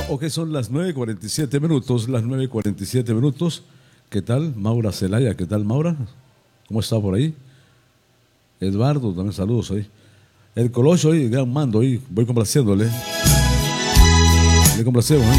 Ok, son las 9:47 minutos, las 9:47 minutos. ¿Qué tal, Maura Celaya? ¿Qué tal, Maura? ¿Cómo está por ahí? Eduardo, también saludos ahí. El Colosio ahí, gran mando ahí, voy complaciéndole. Le complacemos, ¿eh?